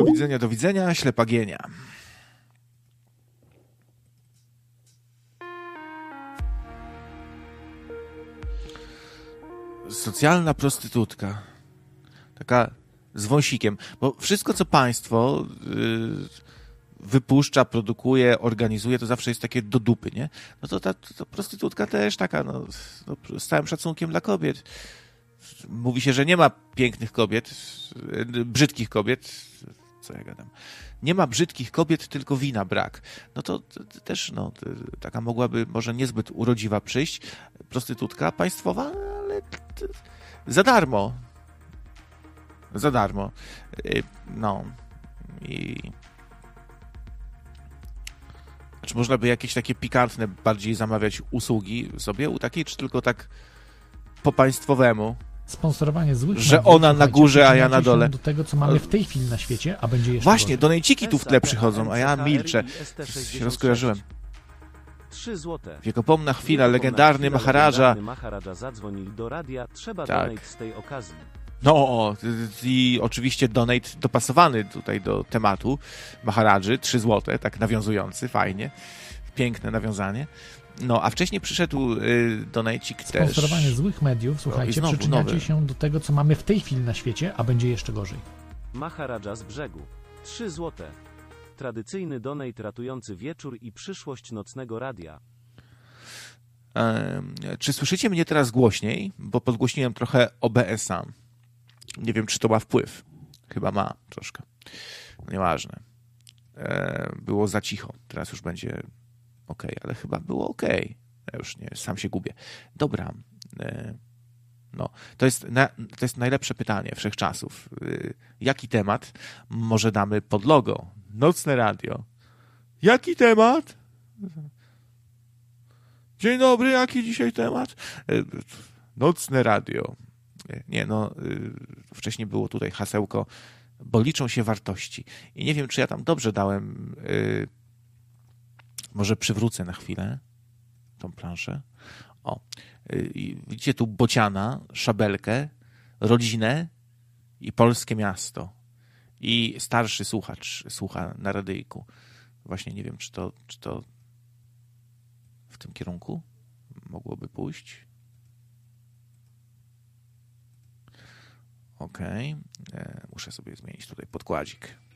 Do widzenia, ślepagienia. Socjalna prostytutka. Taka z wąsikiem. Bo wszystko, co państwo wypuszcza, produkuje, organizuje, to zawsze jest takie do dupy, nie? No to ta prostytutka też taka, no, z całym szacunkiem dla kobiet. Mówi się, że nie ma pięknych kobiet, brzydkich kobiet. Co ja gadam? Nie ma brzydkich kobiet, tylko wina brak. No to też, no, taka mogłaby może niezbyt urodziwa przyjść, prostytutka państwowa, ale za darmo. Za darmo. No. I... Czy można by jakieś takie pikantne bardziej zamawiać usługi sobie u takiej, czy tylko tak po państwowemu? Sponsorowanie złych że ona na górze, a ja na dole. Do tego, co mamy w tej chwili na świecie, a będzie jeszcze Właśnie, gorzej. donejciki tu w tle przychodzą, a ja milczę. Się rozkojarzyłem. 3 złote. Wiekopomna chwila, legendarny Maharadża. Maharadża zadzwonił do radia, trzeba Tak. donate z tej okazji. No, i oczywiście donate dopasowany tutaj do tematu Maharadży, 3 złote, tak nawiązujący, fajnie. Piękne nawiązanie. No, a wcześniej przyszedł donajcik też. Sponsorowanie złych mediów, słuchajcie, przyczyniacie się do tego, co mamy w tej chwili na świecie, a będzie jeszcze gorzej. Maharadża z brzegu. 3 złote. Tradycyjny donate ratujący wieczór i przyszłość nocnego radia. Czy słyszycie mnie teraz głośniej? Bo podgłośniłem trochę OBS-a. Nie wiem, czy to ma wpływ. Chyba ma troszkę. No nieważne. Było za cicho. Teraz już będzie okej, ale chyba było okej. Ja już nie, sam się gubię. Dobra. No, to jest najlepsze pytanie wszechczasów. Jaki temat może damy pod logo? Nocne radio. Jaki temat? Dzień dobry, jaki dzisiaj temat? Nocne radio. Nie, no, wcześniej było tutaj hasełko, bo liczą się wartości. I nie wiem, czy ja tam dobrze dałem. Może przywrócę na chwilę tą planszę. O, widzicie tu Bociana, Szabelkę, rodzinę i polskie miasto. I starszy słuchacz słucha na radyjku. Właśnie nie wiem, czy to w tym kierunku mogłoby pójść. Okej. Muszę sobie zmienić tutaj podkładzik.